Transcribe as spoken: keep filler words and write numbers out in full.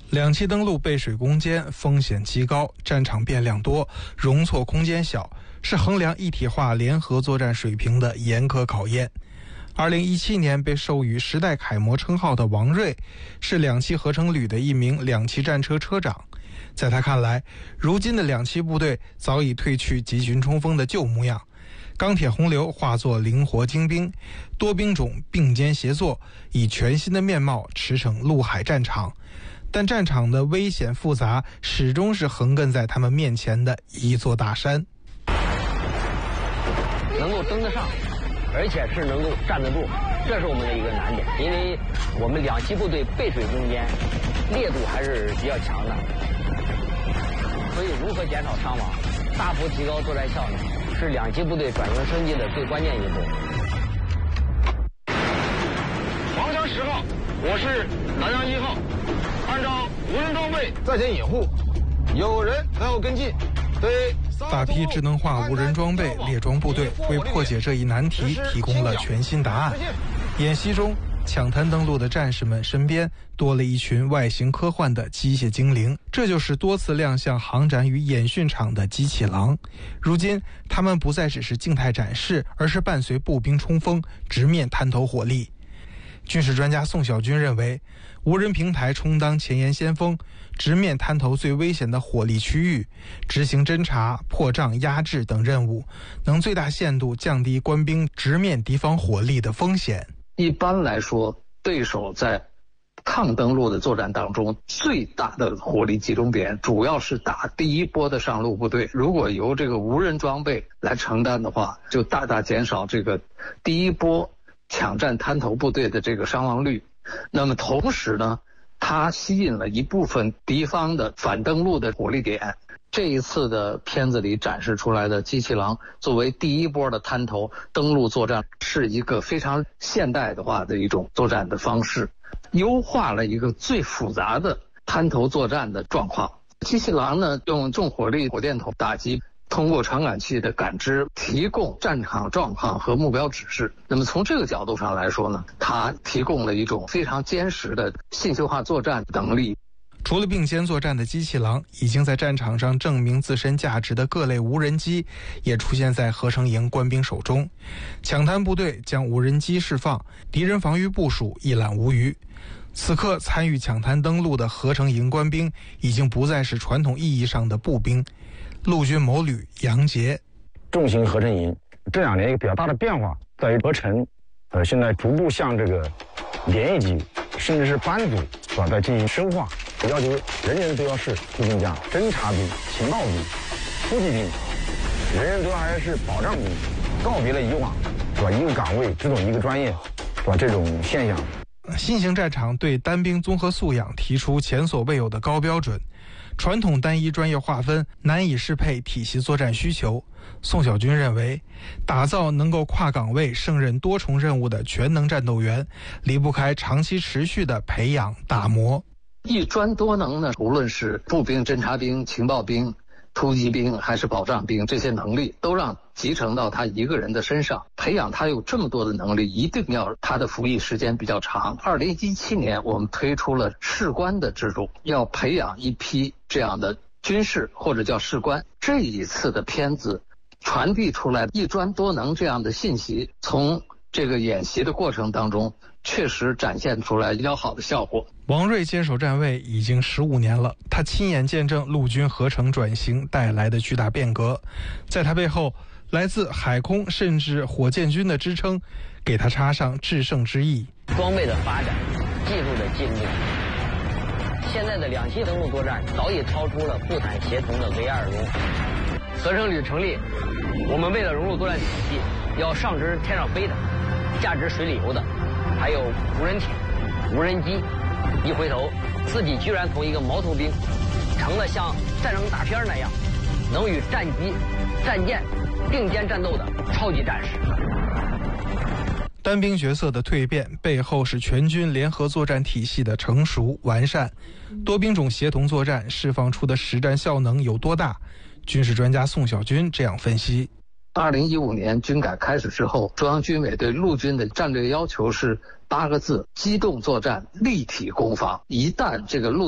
两栖登陆背水攻坚，风险极高，战场变量多，容错空间小，是衡量一体化联合作战水平的严苛考验。二零一七年被授予时代楷模称号的王瑞，是两栖合成旅的一名两栖战车车长。在他看来，如今的两栖部队早已褪去集群冲锋的旧模样，钢铁洪流化作灵活精兵，多兵种并肩协作，以全新的面貌驰骋陆海战场。但战场的危险复杂，始终是横亘在他们面前的一座大山。 能够登得上，而且是能够站得住，这是我们的一个难点。因为我们两栖部队背水攻坚，烈度还是比较强的，所以如何减少伤亡，大幅提高作战效能，是两栖部队转型升级的最关键一步。 黄江十号，我是南洋一号，按照无人装备在前掩护，有人在后跟进。对， 大批智能化无人装备列装部队为破解这一难题提供了全新答案。演习中，抢滩登陆的战士们身边多了一群外形科幻的机械精灵，这就是多次亮相航展与演训场的机器狼。如今，他们不再只是静态展示，而是伴随步兵冲锋，直面滩头火力。军事专家宋小军认为，无人平台充当前沿先锋，直面滩头最危险的火力区域，执行侦察、破障、压制等任务，能最大限度降低官兵直面敌方火力的风险。 一般来说，对手在抗登陆的作战当中，最大的火力集中点主要是打第一波的上路部队。如果由这个无人装备来承担的话，就大大减少这个第一波抢占滩头部队的这个伤亡率。那么同时呢，它吸引了一部分敌方的反登陆的火力点。这一次的片子里展示出来的机器狼作为第一波的滩头登陆作战，是一个非常现代化的一种作战的方式，优化了一个最复杂的滩头作战的状况。机器狼呢，用重火力火箭筒打击，通过传感器的感知提供战场状况和目标指示。那么从这个角度上来说呢，它提供了一种非常坚实的信息化作战能力。 除了并肩作战的机器狼，已经在战场上证明自身价值的各类无人机也出现在合成营官兵手中。抢滩部队将无人机释放，敌人防御部署一览无余。此刻参与抢滩登陆的合成营官兵已经不再是传统意义上的步兵。陆军某旅杨杰， 重型合成营这两年一个比较大的变化在于合成，呃，现在逐步向这个连一级甚至是班组是吧，在进行深化，要求人人都要是步兵将、侦察兵、情报兵、突击兵，人人都还是保障兵，告别了以往是吧一个岗位只懂一个专业是吧这种现象。 新型战场对单兵综合素养提出前所未有的高标准，传统单一专业划分难以适配体系作战需求。宋小军认为，打造能够跨岗位胜任多重任务的全能战斗员，离不开长期持续的培养打磨。 一专多能呢，无论是步兵、侦察兵、情报兵、突击兵还是保障兵，这些能力都让集成到他一个人的身上。培养他有这么多的能力，一定要他的服役时间比较长。二零一七年我们推出了士官的制度，要培养一批这样的军士或者叫士官。这一次的片子传递出来一专多能这样的信息，从这个演习的过程当中确实展现出来比较好的效果。 王瑞坚守站位已经十五年了，他亲眼见证陆军合成转型带来的巨大变革，在他背后，来自海空甚至火箭军的支撑，给他插上制胜之意。 装备的发展，技术的进步，现在的两栖登陆作战早已超出了步坦协同的唯二路。合成旅成立，我们为了融入作战体系，要上至天上飞的，下至水里游的，还有无人艇、无人机。一回头，自己居然从一个毛头兵，成了像战争大片那样，能与战机、战舰并肩战斗的超级战士。 单兵角色的蜕变背后是全军联合作战体系的成熟完善，多兵种协同作战释放出的实战效能有多大？军事专家宋小军这样分析： 二零一五年军改开始之后，中央军委对陆军的战略要求是八个字：机动作战、立体攻防。一旦这个陆